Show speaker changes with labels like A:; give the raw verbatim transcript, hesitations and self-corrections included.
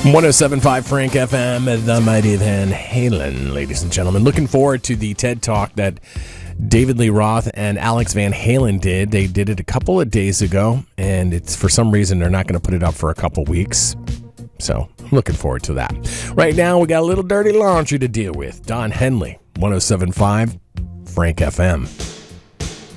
A: one oh seven point five Frank F M, the mighty Van Halen, ladies and gentlemen. Looking forward to the TED Talk that David Lee Roth and Alex Van Halen did. They did it a couple of days ago, and it's for some reason they're not going to put it up for a couple weeks. So I'm looking forward to that. Right now, we got a little dirty laundry to deal with. Don Henley, one oh seven point five Frank F M.